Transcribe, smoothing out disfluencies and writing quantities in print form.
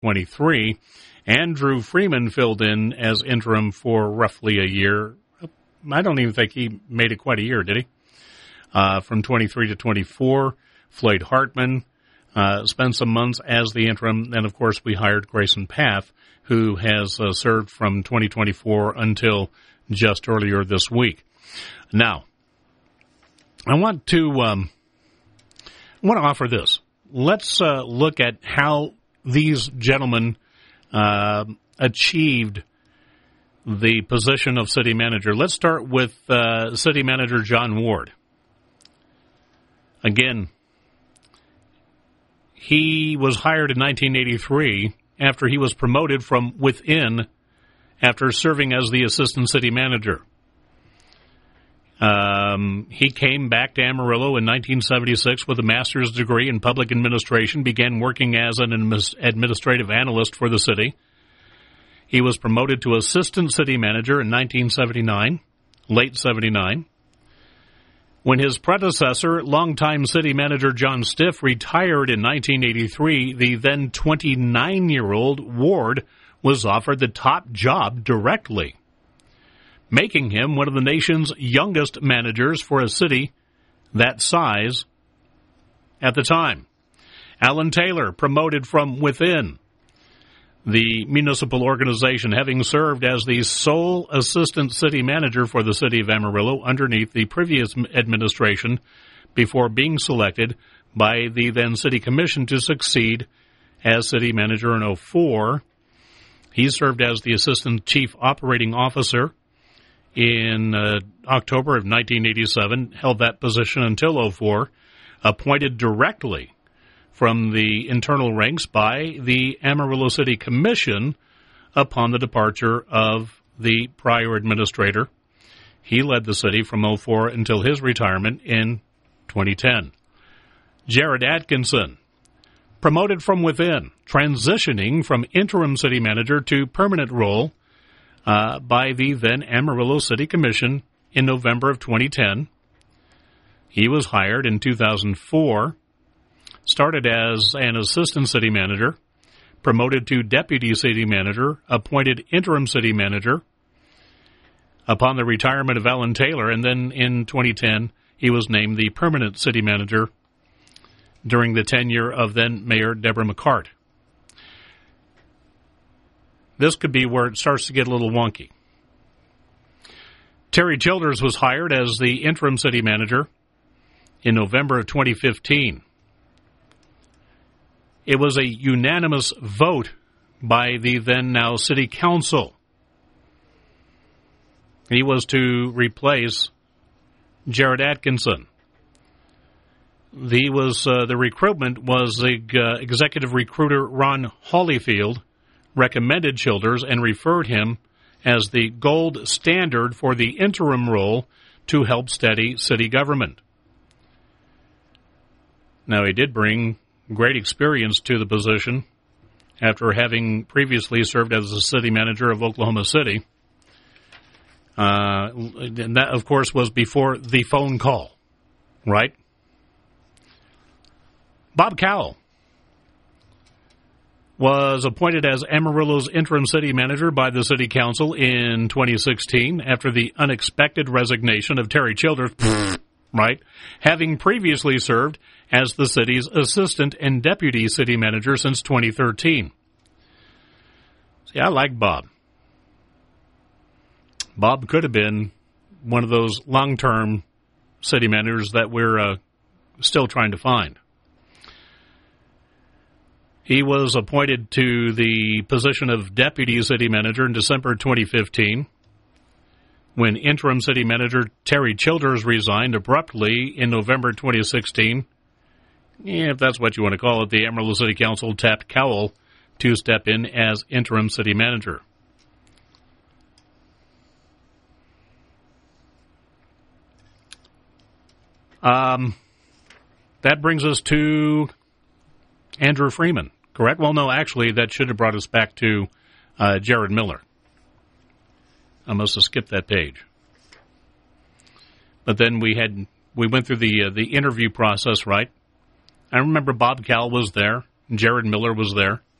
23. Andrew Freeman filled in as interim for roughly a year. I don't even think he made it quite a year, did he? From 23 to 24. Floyd Hartman spent some months as the interim. And, of course, we hired Grayson Path, who has served from 2024 until just earlier this week. Now, I want to offer this. Let's look at how these gentlemen achieved the position of city manager. Let's start with city manager John Ward. Again, he was hired in 1983 after he was promoted from within after serving as the assistant city manager. He came back to Amarillo in 1976 with a master's degree in public administration, began working as an administrative analyst for the city. He was promoted to assistant city manager in 1979, late 79. When his predecessor, longtime city manager John Stiff, retired in 1983, the then 29-year-old Ward was offered the top job directly, making him one of the nation's youngest managers for a city that size at the time. Alan Taylor, promoted from within the municipal organization, having served as the sole assistant city manager for the city of Amarillo underneath the previous administration before being selected by the then city commission to succeed as city manager in 2004. He served as the assistant chief operating officer in October of 1987, held that position until 2004, appointed directly from the internal ranks by the Amarillo City Commission upon the departure of the prior administrator. He led the city from 2004 until his retirement in 2010. Jared Atkinson, promoted from within, transitioning from interim city manager to permanent role by the then Amarillo City Commission in November of 2010. He was hired in 2004, started as an assistant city manager, promoted to deputy city manager, appointed interim city manager upon the retirement of Alan Taylor, and then in 2010 he was named the permanent city manager during the tenure of then Mayor Deborah McCart. This could be where it starts to get a little wonky. Terry Childers was hired as the interim city manager in November of 2015. It was a unanimous vote by the then now city council. He was to replace Jared Atkinson. The recruitment was the executive recruiter Ron Holyfield recommended Childers and referred him as the gold standard for the interim role to help steady city government. Now, he did bring great experience to the position after having previously served as the city manager of Oklahoma City. And that, of course, was before the phone call, right? Bob Cowell was appointed as Amarillo's interim city manager by the city council in 2016 after the unexpected resignation of Terry Childers, right, having previously served as the city's assistant and deputy city manager since 2013. See, I like Bob. Bob could have been one of those long-term city managers that we're still trying to find. He was appointed to the position of deputy city manager in December 2015 when interim city manager Terry Childers resigned abruptly in November 2016. If that's what you want to call it, the Amarillo City Council tapped Cowell to step in as interim city manager. That brings us to Andrew Freeman, correct? Well, no, actually, that should have brought us back to Jared Miller. I must have skipped that page. But then we went through the interview process, right? I remember Bob Cowell was there, and Jared Miller was there.